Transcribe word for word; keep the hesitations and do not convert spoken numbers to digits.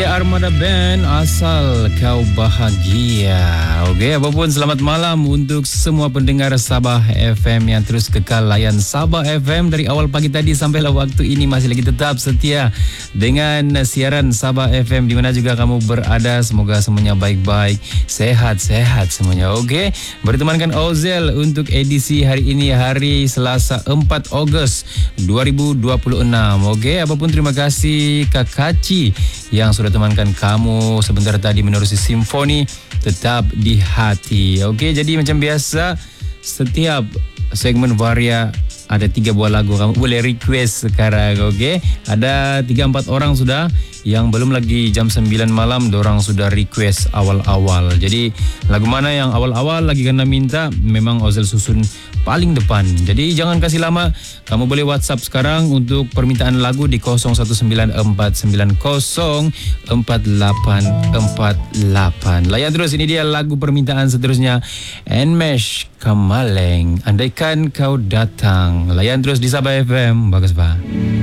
Armada Band, asal kau bahagia. Okey, apapun selamat malam untuk semua pendengar Sabah F M yang terus kekal layan Sabah F M dari awal pagi tadi sampailah waktu ini masih lagi tetap setia dengan siaran Sabah F M di mana juga kamu berada. Semoga semuanya baik-baik, sehat-sehat semuanya. Okey, bertemankan Ozel untuk edisi hari ini, hari Selasa empat Ogos dua ribu dua puluh enam. Okey, apapun terima kasih Kak Kaci yang sudah temankan kamu sebentar tadi menerusi simfoni tetap di hati. Okey, jadi macam biasa setiap segmen Varia ada tiga buah lagu kamu boleh request sekarang. Okey, ada tiga empat orang sudah yang belum lagi jam sembilan malam dorang sudah request awal-awal. Jadi lagu mana yang awal-awal lagi kena minta memang Ozel susun paling depan. Jadi jangan kasih lama, kamu boleh WhatsApp sekarang untuk permintaan lagu di kosong satu sembilan empat sembilan kosong empat lapan empat lapan. Layan terus, ini dia lagu permintaan seterusnya, Nmesh Kamaleng, Andaikan Kau Datang. Layan terus di Sabah F M. Bagus, Pak.